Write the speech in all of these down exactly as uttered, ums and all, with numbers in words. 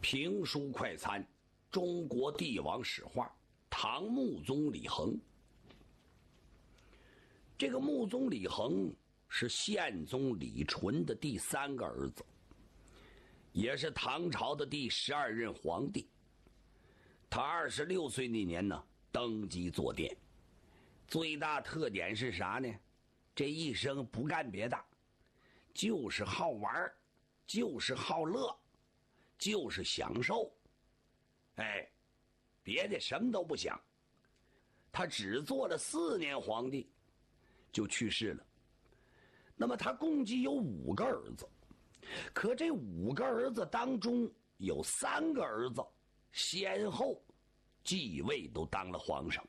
评书快餐，中国帝王史话，唐穆宗李恒。这个穆宗李恒是宪宗李纯的第三个儿子，也是唐朝的第十二任皇帝。他二十六岁那年呢，登基坐殿。最大特点是啥呢？这一生不干别的，就是好玩，就是好乐，就是享受。哎，别的什么都不想。他只做了四年皇帝，就去世了。那么他共计有五个儿子，可这五个儿子当中有三个儿子先后继位，都当了皇上。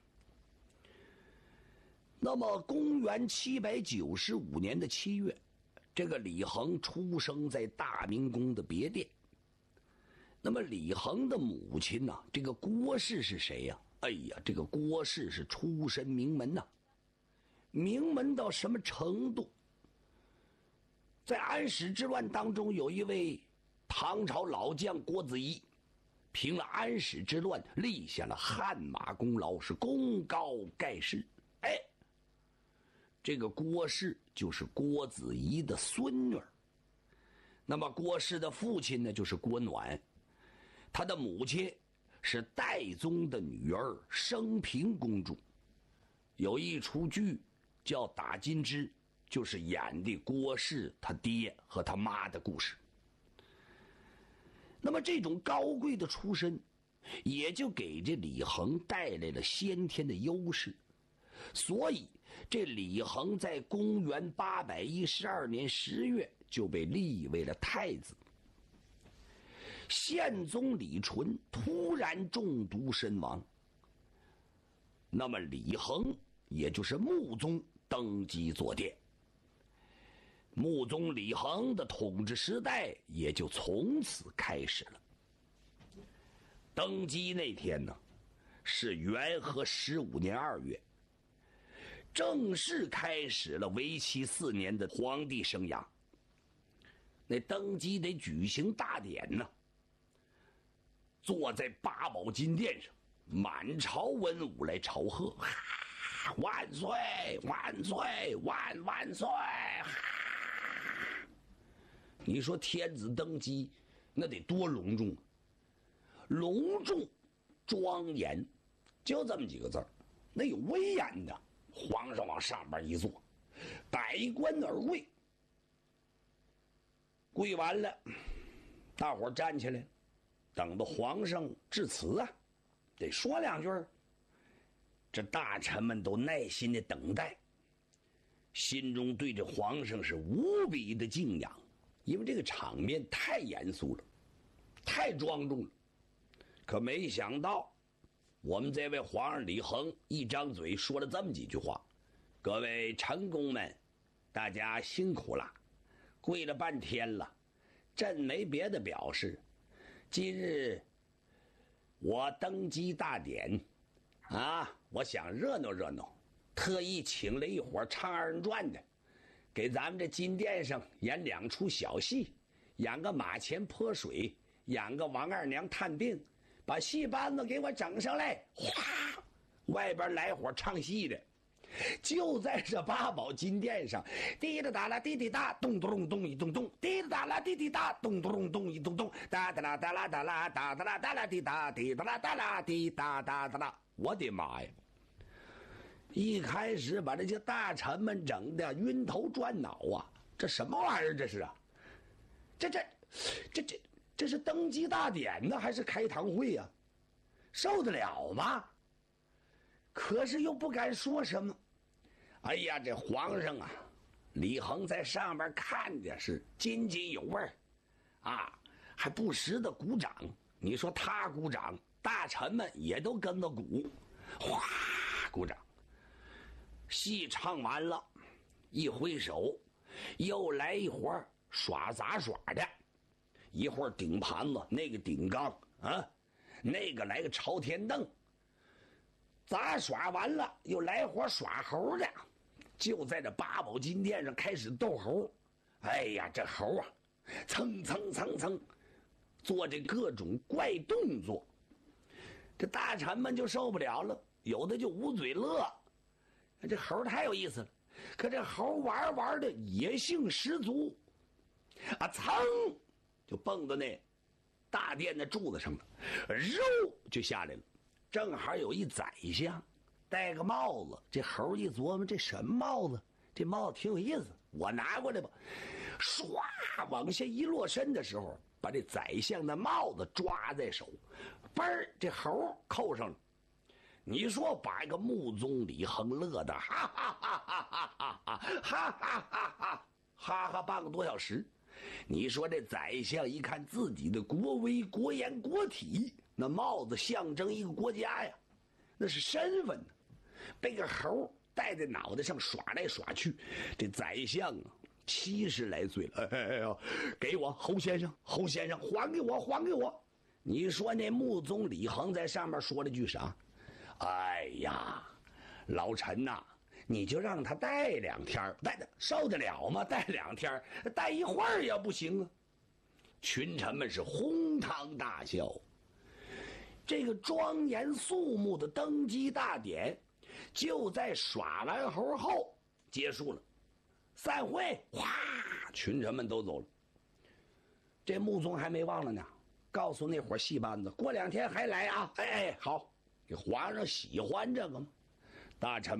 那么公元七百九十五年的七月，这个李恒出生在大明宫的别殿。那么李恒的母亲呢、啊，这个郭氏是谁呀、啊？哎呀，这个郭氏是出身名门呐、啊，名门到什么程度？在安史之乱当中，有一位唐朝老将郭子仪，凭了安史之乱，立下了汗马功劳，是功高盖世。哎，这个郭氏就是郭子仪的孙女儿。那么郭氏的父亲呢，就是郭暖，他的母亲是代宗的女儿升平公主。有一出剧叫《打金枝》，就是演的郭氏他爹和他妈的故事。那么这种高贵的出身，也就给这李恒带来了先天的优势。所以这李恒在公元八百一十二年十月就被立为了太子。宪宗李纯突然中毒身亡，那么李恒也就是穆宗登基坐殿。穆宗李恒的统治时代也就从此开始了。登基那天呢，是元和十五年二月，正式开始了为期四年的皇帝生涯。那登基得举行大典呢，坐在八宝金殿上，满朝文武来朝贺，万岁万岁万万岁！你说天子登基那得多隆重啊，隆重庄严，就这么几个字儿，那有威严的。皇上往上边一坐，百官而跪，跪完了，大伙站起来，等到皇上致辞啊，得说两句。这大臣们都耐心的等待，心中对这皇上是无比的敬仰，因为这个场面太严肃了，太庄重了。可没想到我们这位皇上李恒一张嘴说了这么几句话：各位臣工们，大家辛苦了，跪了半天了，朕没别的表示。今日我登基大典啊，我想热闹热闹，特意请了一伙唱二人转的，给咱们这金殿上演两出小戏，演个马前泼水，演个王二娘探病，把戏班子给我整上来。哗，外边来伙唱戏的，就在这八宝金殿上，滴答答啦滴滴答，咚咚咚一咚咚，滴答答啦滴滴答，咚咚咚一咚咚，哒哒啦哒啦哒啦哒哒啦哒啦滴答，滴答啦哒啦滴答哒哒啦。我的妈呀！一开始把这些大臣们整的晕头转脑啊！这什么玩意儿？这是啊？这这这这这是登基大典呢，还是开堂会呀、啊？受得了吗？可是又不敢说什么。哎呀，这皇上啊，李恒在上边看着是津津有味啊，还不时的鼓掌。你说他鼓掌，大臣们也都跟着鼓，哗鼓掌。戏唱完了，一挥手，又来一会儿耍杂耍的，一会儿顶盘子，那个顶缸啊，那个来个朝天凳。杂耍完了，又来伙耍猴的，就在这八宝金殿上开始斗猴。哎呀，这猴啊，蹭蹭蹭蹭， 做这各种怪动作。这大臣们就受不了了，有的就捂嘴乐。这猴太有意思了，可这猴玩玩的野性十足，啊，噌就蹦到那大殿的柱子上了，肉就下来了。正好有一宰相戴个帽子，这猴一琢磨，这什么帽子？这帽子挺有意思，我拿过来吧。唰往下一落身的时候，把这宰相的帽子抓在手，嘣儿，这猴扣上了。你说把一个穆宗李恒乐的哈哈哈哈哈哈哈哈哈哈哈哈半个多小时。你说这宰相一看自己的国威国严国体，那帽子象征一个国家呀，那是身份呢，被个猴戴在脑袋上耍来耍去。这宰相啊七十来岁了，哎哎呀，给我侯先生，侯先生还给我，还给我。你说那穆宗李恒在上面说了句啥？哎呀，老陈呐、啊，你就让他戴两天，戴的受得了吗？戴两天，戴一会儿也不行啊。群臣们是哄堂大笑。这个庄严肃穆的登基大典，就在耍完猴后结束了。散会，哗，群臣们都走了。这穆宗还没忘了呢，告诉那伙戏班子，过两天还来啊！哎哎，好。这皇上喜欢这个吗？大臣